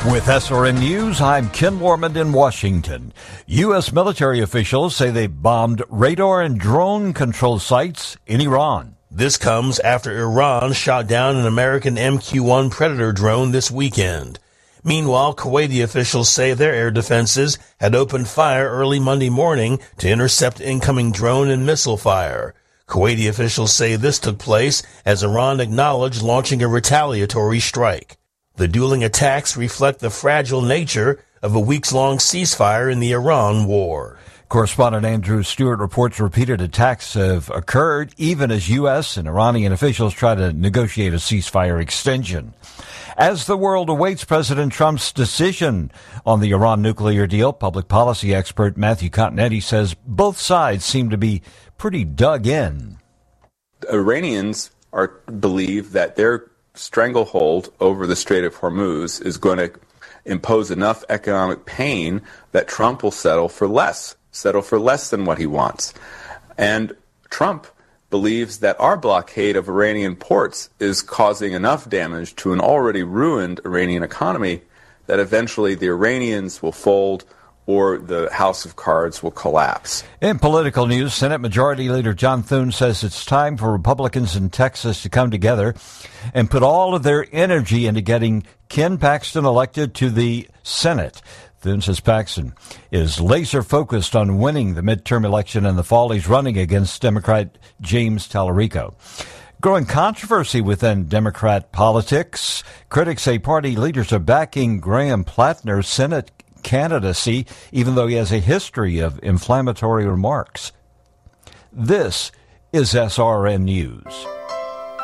With SRN News, I'm Ken Warmond in Washington. U.S. military officials say they bombed radar and drone control sites in Iran. This comes after Iran shot down an American MQ-1 Predator drone this weekend. Meanwhile, Kuwaiti officials say their air defenses had opened fire early Monday morning to intercept incoming drone and missile fire. Kuwaiti officials say this took place as Iran acknowledged launching a retaliatory strike. The dueling attacks reflect the fragile nature of a weeks-long ceasefire in the Iran war. Correspondent Andrew Stewart reports repeated attacks have occurred even as U.S. and Iranian officials try to negotiate a ceasefire extension. As the world awaits President Trump's decision on the Iran nuclear deal, public policy expert Matthew Continetti says both sides seem to be pretty dug in. The Iranians believe that their stranglehold over the Strait of Hormuz is going to impose enough economic pain that Trump will settle for less than what he wants. And Trump believes that our blockade of Iranian ports is causing enough damage to an already ruined Iranian economy that eventually the Iranians will fold or the house of cards will collapse. In political news, Senate Majority Leader John Thune says it's time for Republicans in Texas to come together and put all of their energy into getting Ken Paxton elected to the Senate. Thune says Paxton is laser-focused on winning the midterm election in the fall. He's running against Democrat James Tallarico. Growing controversy within Democrat politics. Critics say party leaders are backing Graham Plattner's Senate candidacy, even though he has a history of inflammatory remarks. This is SRN News.